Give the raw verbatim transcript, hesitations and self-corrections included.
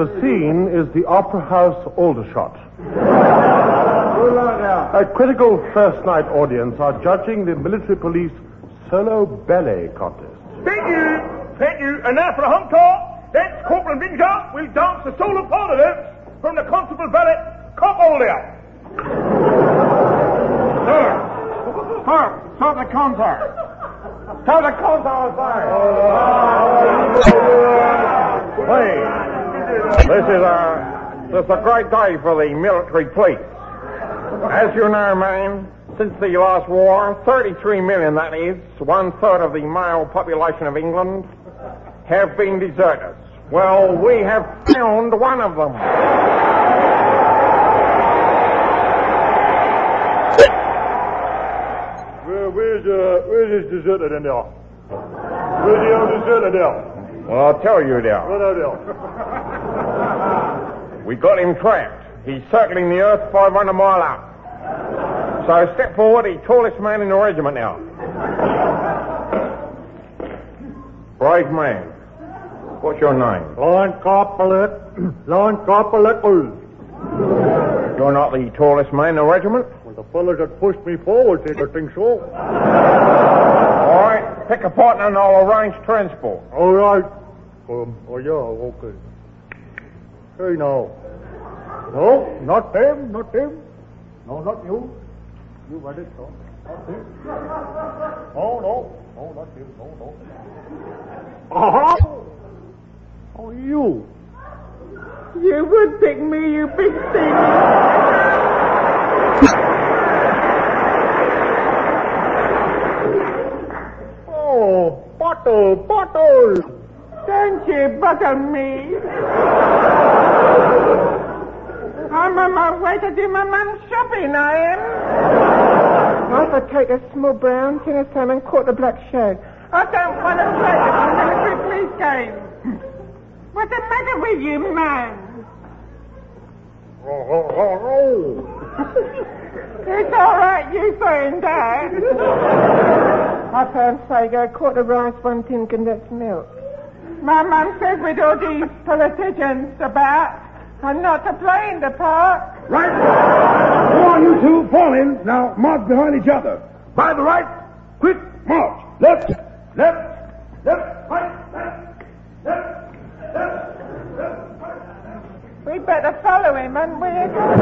The scene is the Opera House Aldershot. A critical first night audience are judging the military police solo ballet contest. Thank you, thank you. And now for a home talk. That's Corporal Vinger will dance the solo part of this from the Constable Ballet Cop Older. Sir, sir, so the concert. So the concert is fine. Hey, this is a, this is a great day for the military police. As you know, man, since the last war, thirty-three million, that is, one-third of the male population of England, have been deserters. Well, we have found one of them. Where, where's, uh, where's this deserter then there? Where's the old deserter there? Well, I'll tell you there. What are there? We got him trapped. He's circling the earth five hundred mile out. So step forward, the tallest man in the regiment now. Brave man. What's your name? Line Corporal. Line Corporal. You're not the tallest man in the regiment? Well, the fellas that pushed me forward did, I think so. All right, pick a partner and I'll arrange transport. All right. Um, oh, yeah, okay. Hey, now. No, not them, not them. No, not you. You got it, no. Not them. No, no. No, not you. No, no. Uh-huh. Oh, you. You would pick me, you big thing. Oh, bottle, bottle. Don't you bottle me. I'm on my way to do my mum's shopping, I am. I could take a small brown, tin of salmon, quarter black shag. I don't want to play this military police game. What's the matter with you, man? Oh, oh, oh, oh. It's all right, you saying that. I found Sago, quarter rice, one tin condensed milk. My mum says with all these politicians about, I'm not to play in the park. Right. Go on, you two. Fall in. Now, march behind each other. By the right. Quick, march. Left, left, left, right, left, left, left, left, right, left. We better follow him, and we're going.